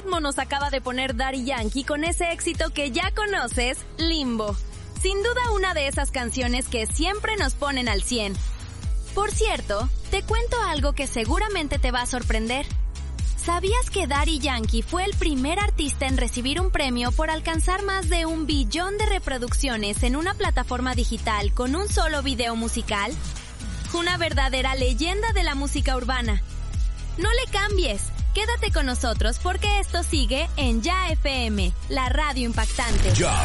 ritmo nos acaba de poner Daddy Yankee con ese éxito que ya conoces, Limbo. Sin duda una de esas canciones que siempre nos ponen al 100. Por cierto, te cuento algo que seguramente te va a sorprender. ¿Sabías que Daddy Yankee fue el primer artista en recibir un premio por alcanzar más de 1 billón de reproducciones en una plataforma digital con un solo video musical? Una verdadera leyenda de la música urbana. No le cambies, quédate con nosotros porque esto sigue en Ya FM, la radio impactante. Ya